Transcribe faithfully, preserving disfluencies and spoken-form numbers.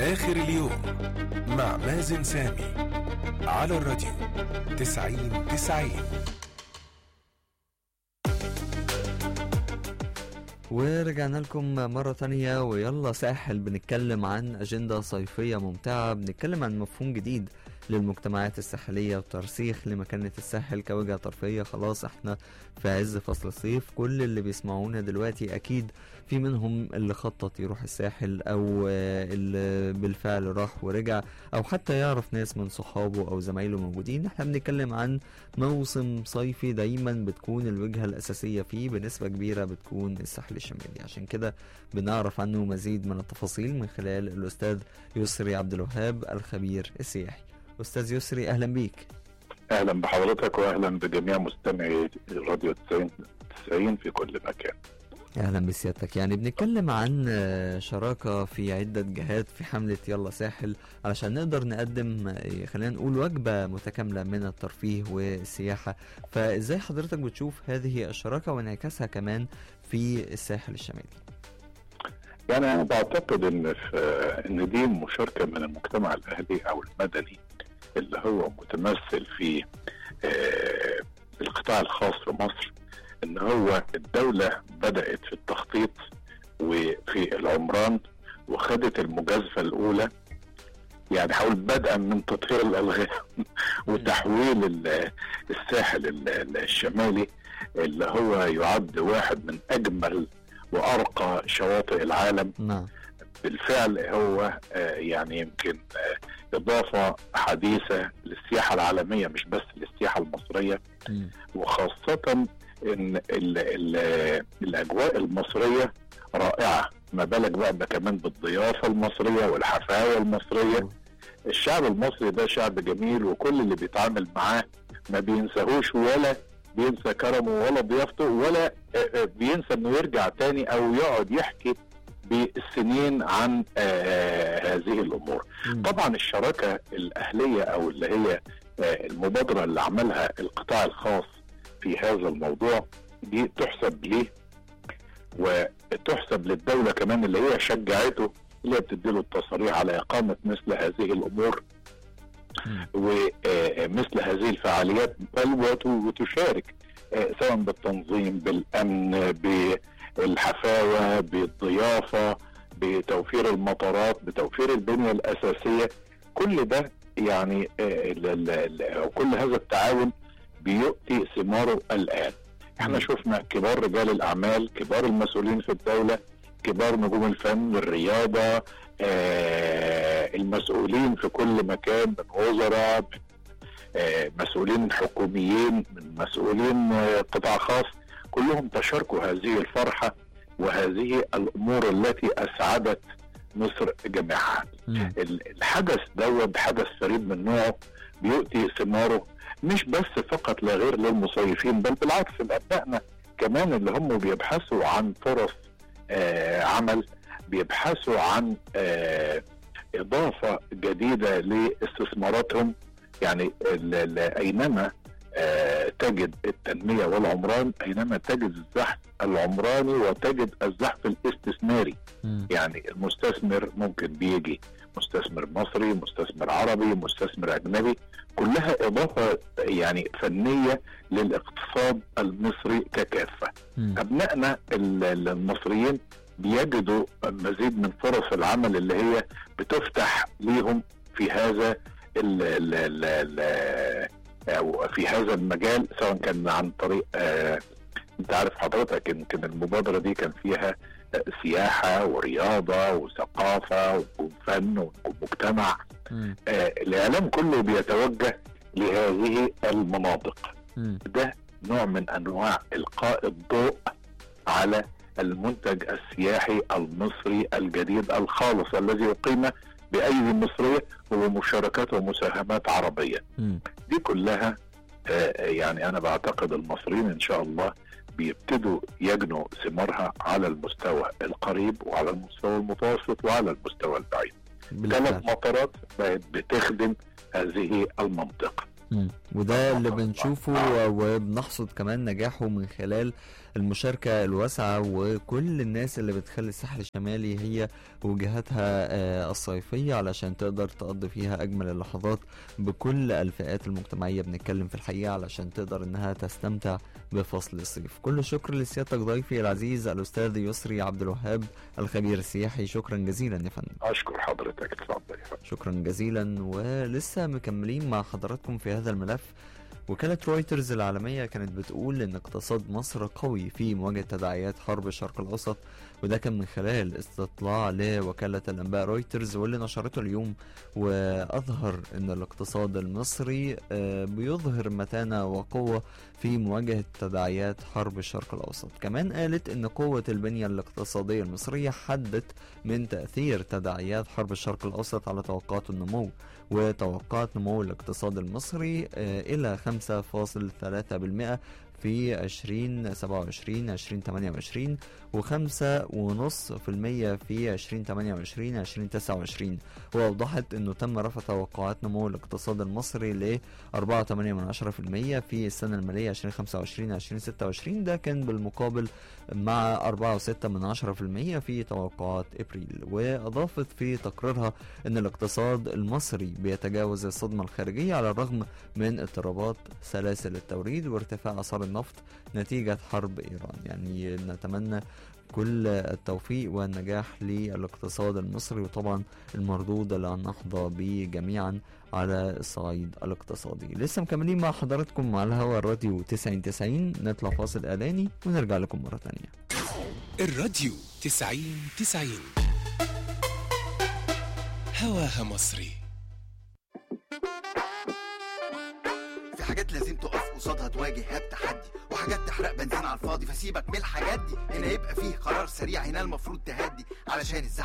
آخر اليوم مع مازن سامي على الراديو تسعين تسعين. ورجعنا لكم مرة تانية ويلا ساحل. بنتكلم عن أجندة صيفية ممتعة، بنتكلم عن مفهوم جديد للمجتمعات الساحلية وترسيخ لمكانة الساحل كوجهة ترفيهية. خلاص احنا في عز فصل الصيف، كل اللي بيسمعونا دلوقتي أكيد في منهم اللي خطط يروح الساحل أو اللي بالفعل راح ورجع أو حتى يعرف ناس من صحابه أو زمايله موجودين. احنا بنتكلم عن موسم صيفي دايما بتكون الوجهة الأساسية فيه بنسبة كبيرة بتكون الساحل الشمالي، عشان كده بنعرف عنه مزيد من التفاصيل من خلال الأستاذ يسري عبد الوهاب الخبير السياحي. أستاذ يسري أهلا بيك. أهلا بحضرتك وأهلا بجميع مستمعي راديو تسعين في كل مكان. أهلا بسيادتك. يعني بنتكلم عن شراكة في عدة جهات في حملة يلا ساحل علشان نقدر نقدم خلينا نقول وجبة متكاملة من الترفيه والسياحة، فإزاي حضرتك بتشوف هذه الشراكة وانعكاسها كمان في الساحل الشمالي؟ يعني أنا بعتقد إن إن دي مشاركة من المجتمع الأهلي أو المدني اللي هو متمثل في القطاع الخاص في مصر، إن هو الدولة بدأت في التخطيط وفي العمران وخدت المجازفة الأولى، يعني حاول بدءا من تطهير الألغام وتحويل الساحل الشمالي اللي هو يعد واحد من أجمل وأرقى شواطئ العالم. نعم. بالفعل هو يعني يمكن إضافة حديثة للسياحة العالمية مش بس للسياحة المصرية، وخاصة إن ال ال الأجواء المصرية رائعة، ما بالك بقى كمان بالضيافة المصرية والحفاوة المصرية. الشعب المصري ده شعب جميل، وكل اللي بيتعامل معاه ما بينساهوش ولا بينسى كرمه ولا ضيافته ولا بينسى انه يرجع تاني او يقعد يحكي بالسنين عن آه هذه الامور. م. طبعا الشراكة الاهلية او اللي هي آه المبادرة اللي عملها القطاع الخاص في هذا الموضوع دي تحسب ليه وتحسب للدولة كمان اللي هي شجعته، اللي هي بتديله التصريح على اقامة مثل هذه الامور ومثل هذه الفعاليات، بل وتشارك سواء بالتنظيم، بالامن، بالحفاوه، بالضيافه، بتوفير المطارات، بتوفير البنيه الاساسيه. كل ده يعني كل هذا التعاون بيؤتي ثماره الان. احنا شفنا كبار رجال الاعمال، كبار المسؤولين في الدوله، كبار نجوم الفن، الرياضه، آه المسؤولين في كل مكان، من وزراء، من آه مسؤولين حكوميين، من مسؤولين آه قطاع خاص، كلهم تشاركوا هذه الفرحة وهذه الأمور التي أسعدت مصر جميعها. الحدث دوت حدث فريد من نوعه بيؤتي ثماره مش بس فقط لا غير للمصيفين، بل بالعكس لأبنائنا كمان اللي هم بيبحثوا عن فرص آه عمل، بيبحثوا عن آه إضافة جديدة لاستثماراتهم. يعني أينما آه تجد التنمية والعمران، أينما تجد الزحف العمراني وتجد الزحف الاستثماري. م. يعني المستثمر ممكن بيجي مستثمر مصري، مستثمر عربي، مستثمر أجنبي، كلها إضافة يعني فنية للاقتصاد المصري ككافة. م. أبنائنا المصريين بيجدوا مزيد من فرص العمل اللي هي بتفتح ليهم في هذا ال ال ال ال في هذا المجال، سواء كان عن طريق آه انت عارف حضرتك يمكن المبادرة دي كان فيها آه سياحة ورياضة وثقافة وفن ومجتمع. آه الإعلام كله بيتوجه لهذه المناطق. م. ده نوع من أنواع إلقاء الضوء على المنتج السياحي المصري الجديد الخالص الذي يقيم بأيدي مصرية ومشاركات ومساهمات عربية. م. دي كلها آه يعني أنا بعتقد المصريين إن شاء الله بيبتدوا يجنوا ثمارها على المستوى القريب وعلى المستوى المتوسط وعلى المستوى البعيد. ثلاث مطارات بقت بتخدم هذه المنطقة. م. وده اللي بنشوفه وبنحصد كمان نجاحه من خلال المشاركة الواسعة، وكل الناس اللي بتخلي الساحل الشمالي هي وجهاتها الصيفية علشان تقدر تقضي فيها أجمل اللحظات بكل الفئات المجتمعية. بنتكلم في الحقيقة علشان تقدر إنها تستمتع بفصل الصيف. كل شكر لسيادتك ضيفي العزيز الأستاذ يسري عبد الوهاب الخبير السياحي، شكرا جزيلا يا فندم. أشكر حضرتك، اتفضل. شكرا جزيلا. ولسه مكملين مع حضراتكم في هذا الملف. وكالة رويترز العالمية كانت بتقول ان اقتصاد مصر قوي في مواجهة تداعيات حرب الشرق الاوسط، وده كان من خلال استطلاع لوكالة الانباء رويترز واللي نشرته اليوم، واظهر ان الاقتصاد المصري بيظهر متانة وقوة في مواجهة تداعيات حرب الشرق الاوسط. كمان قالت ان قوة البنية الاقتصادية المصرية حدت من تأثير تداعيات حرب الشرق الاوسط على توقعات النمو، وتوقعت نمو الاقتصاد المصري الى خمسة فاصلة ثلاثة بالمئة في عشرين سبعة وعشرين عشرين ثمانية وعشرين وخمسة ونص في المية في عشرين ثمانية وعشرين عشرين تسعة وعشرين. وأوضحت أنه تم رفع توقعات نمو الاقتصاد المصري ل أربعة فاصلة ثمانية في المية في السنة المالية عشرين خمسة وعشرين عشرين ستة وعشرين، ده كان بالمقابل مع أربعة فاصلة ستة في المية في توقعات إبريل. وأضافت في تقريرها أن الاقتصاد المصري بيتجاوز الصدمة الخارجية على الرغم من اضطرابات سلاسل التوريد وارتفاع أسعار النفط نتيجة حرب إيران. يعني نتمنى كل التوفيق والنجاح للاقتصاد المصري، وطبعا المردود اللي هنحظى به جميعا على الصعيد الاقتصادي. لسه مكملين مع حضراتكم على هوا الراديو تسعين تسعين. نطلع فاصل اعلاني ونرجع لكم مرة تانية. الراديو تسعين تسعين هواها مصري. في حاجات لازم تقف قصادها تواجهها بتحدي، وحاجات تحرق بنزين على الفاضي، فسيبك من الحاجات دي. هنا يبقى فيه قرار سريع، هنا المفروض تهدي علشان الزحمه